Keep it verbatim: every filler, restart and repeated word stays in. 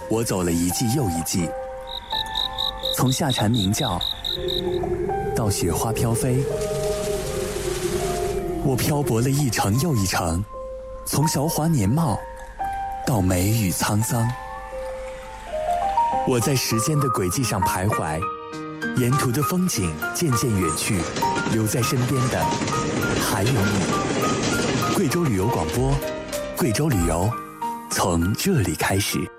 我走了一季又一季，从夏蝉鸣叫到雪花飘飞，我漂泊了一程又一程，从韶华年貌到梅雨沧桑。我在时间的轨迹上徘徊，沿途的风景渐渐远去，留在身边的还有你。贵州旅游广播，贵州旅游从这里开始。